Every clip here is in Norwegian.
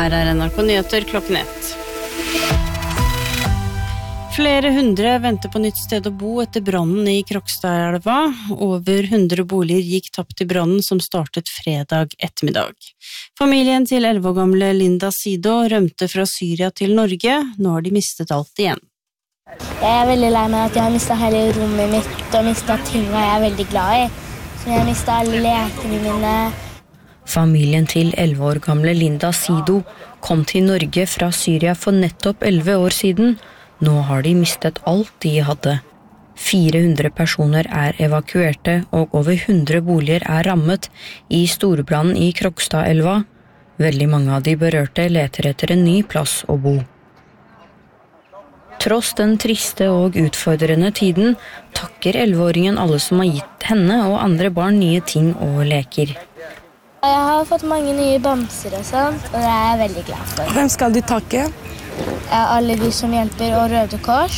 Her NRK Nyheter klokken 1. Flere hundre venter på nytt sted å bo etter brannen i Krokstadelva. Over 100 boliger gikk tapt i brannen som startet fredag ettermiddag. Familien til 11 år gamle Linda Sido rømte fra Syria til Norge. Nå har de mistet alt igjen. Jeg veldig lei meg at jeg har mistet hele rommet mitt og mistet ting jeg er veldig glad i. Så jeg har mistet alle lekene mine. Familien til 11 år gamle Linda Sido kom til Norge fra Syria for nettopp 11 år siden. Nå har de mistet alt de hadde. 400 personer er evakuerte, og over 100 boliger er rammet i storbrannen i Krokstadelva. Veldig mange av de berørte leter etter en ny plass å bo. Tross den triste og utfordrende tiden, takker 11-åringen alle som har gitt henne og andre barn nye ting og leker. Jeg har fått mange nye bamser og sånt, og det er jeg veldig glad for. Hvem skal du takke? Alle de som hjelper, og Røde Kors,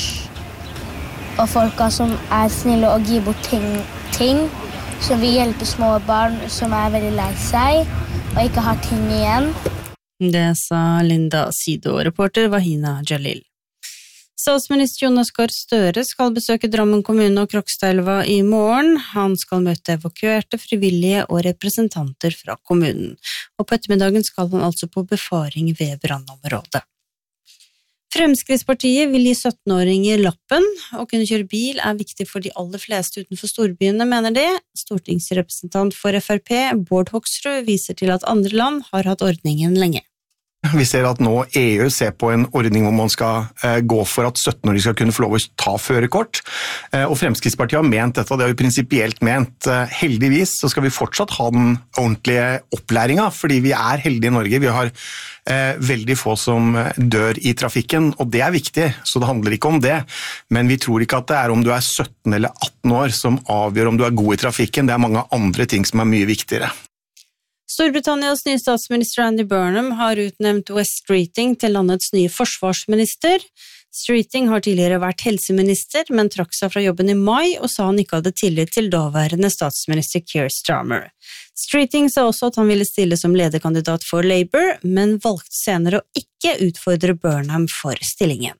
og folka som er snille og gir bort ting som vil hjelpe små barn som er veldig lei seg og ikke har ting igjen. Det sa Linda Sido, reporter Wahina Jalil. Statsminister Jonas Gahr Støre skal besøke Drammen kommune og Krokstadelva i morgen. Han skal møte evakuerte, frivillige og representanter fra kommunen. Og på ettermiddagen skal han altså på befaring ved brannområdet. Fremskrittspartiet vil gi 17-åringer lappen. Å kunne kjøre bil er viktig for de aller fleste utenfor storbyene, mener de. Stortingsrepresentant for FrP, Bård Hoksrud, viser til at andre land har hatt ordningen lenge. Vi ser at nå EU ser på en ordning hvor man skal gå for at 17-åringer skal kunne få lov å ta førerkort. Og Fremskrittspartiet har ment dette, og det har jo prinsipielt ment. Heldigvis så skal vi fortsatt ha den ordentlige opplæringen, fordi vi er heldige i Norge. Vi har veldig få som dør i trafikken, og det er viktig, så det handler ikke om det. Men vi tror ikke at det er om du er 17 eller 18 år som avgjør om du er god i trafikken. Det er mange andre ting som er mye viktigere. Storbritannias nye statsminister Andy Burnham har utnevnt Wes Streeting til landets nye forsvarsminister. Streeting har tidligere vært helseminister, men trakk seg fra jobben i mai og sa han ikke hadde tillit til daværende statsminister Keir Starmer. Streeting sa også at han ville stille som lederkandidat for Labour, men valgte senere å ikke utfordre Burnham for stillingen.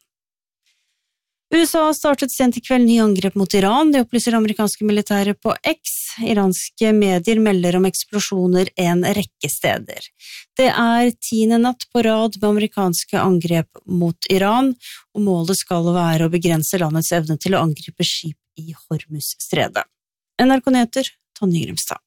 USA har startet sent i kveld ny angrep mot Iran, det opplyser amerikanske militære på X. Iranske medier melder om eksplosjoner en rekke steder. Det er 10. natt på rad med amerikanske angrep mot Iran, og målet skal være å begrense landets evne til å angripe skip i Hormuzstredet. NRK Nyheter, Tonje Grimstad.